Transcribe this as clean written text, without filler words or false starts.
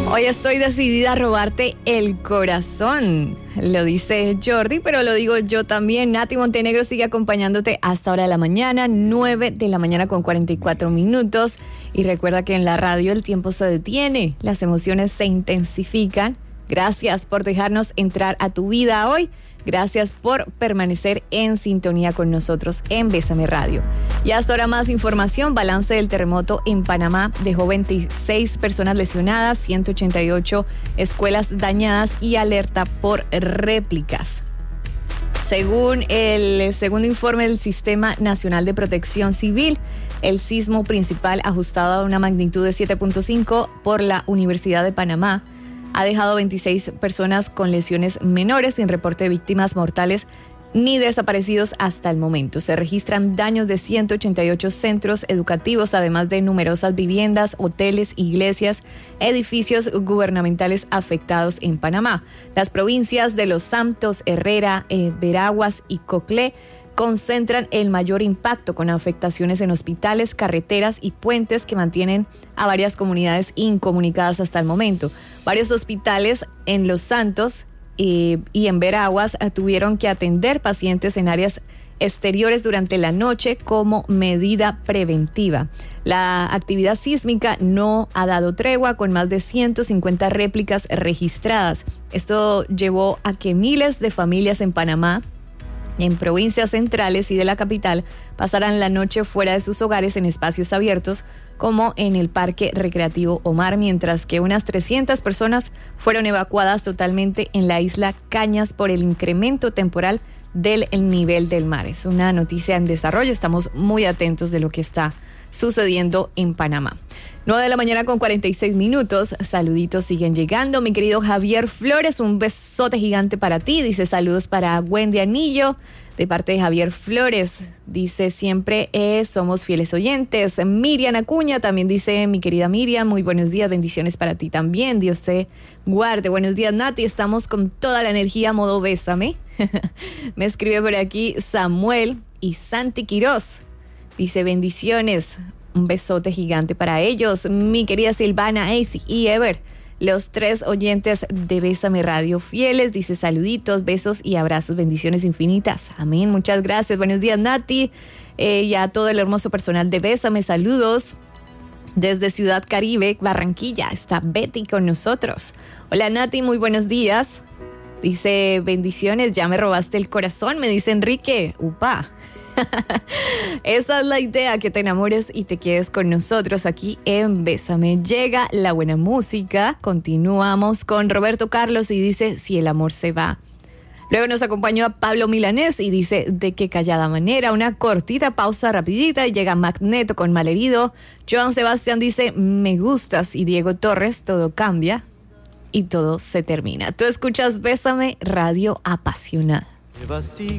Hoy estoy decidida a robarte el corazón. Lo dice Jordi, pero lo digo yo también. Nati Montenegro sigue acompañándote hasta hora de la mañana, 9 de la mañana con 44 minutos. Y recuerda que en la radio el tiempo se detiene, las emociones se intensifican. Gracias por dejarnos entrar a tu vida hoy. Gracias por permanecer en sintonía con nosotros en Bésame Radio. Y hasta ahora más información. Balance del terremoto en Panamá dejó 26 personas lesionadas, 188 escuelas dañadas y alerta por réplicas. Según el segundo informe del Sistema Nacional de Protección Civil, el sismo principal ajustado a una magnitud de 7.5 por la Universidad de Panamá ha dejado 26 personas con lesiones menores sin reporte de víctimas mortales ni desaparecidos hasta el momento. Se registran daños de 188 centros educativos, además de numerosas viviendas, hoteles, iglesias, edificios gubernamentales afectados en Panamá. Las provincias de Los Santos, Herrera, Veraguas y Coclé concentran el mayor impacto, con afectaciones en hospitales, carreteras y puentes que mantienen a varias comunidades incomunicadas hasta el momento. Varios hospitales en Los Santos y en Veraguas tuvieron que atender pacientes en áreas exteriores durante la noche como medida preventiva. La actividad sísmica no ha dado tregua, con más de 150 réplicas registradas. Esto llevó a que miles de familias en Panamá, en provincias centrales y de la capital, pasarán la noche fuera de sus hogares en espacios abiertos, como en el Parque Recreativo Omar, mientras que unas 300 personas fueron evacuadas totalmente en la isla Cañas por el incremento temporal del nivel del mar. Es una noticia en desarrollo, estamos muy atentos de lo que está sucediendo en Panamá. 9 de la mañana con 46 minutos, saluditos siguen llegando. Mi querido Javier Flores, un besote gigante para ti. Dice saludos para Wendy Anillo, de parte de Javier Flores. Dice siempre somos fieles oyentes. Miriam Acuña también dice, mi querida Miriam, muy buenos días, bendiciones para ti también. Dios te guarde. Buenos días, Nati, estamos con toda la energía modo bésame. Me escribe por aquí Samuel y Santi Quirós. Dice bendiciones, un besote gigante para ellos. Mi querida Silvana, Acy y Ever, los 3 oyentes de Bésame Radio fieles. Dice saluditos, besos y abrazos, bendiciones infinitas. Amén, muchas gracias. Buenos días, Nati. Y a todo el hermoso personal de Bésame, saludos. Desde Ciudad Caribe, Barranquilla, está Betty con nosotros. Hola, Nati, muy buenos días. Dice bendiciones, ya me robaste el corazón, me dice Enrique. Upa. Esa es la idea, que te enamores y te quedes con nosotros aquí en Bésame. Llega la buena música, continuamos con Roberto Carlos y dice Si el amor se va. Luego nos acompañó a Pablo Milanés y dice De qué callada manera. Una cortita pausa rapidita y llega Magneto con Malherido. Joan Sebastián dice Me gustas y Diego Torres Todo cambia y todo se termina. Tú escuchas Bésame Radio apasionada.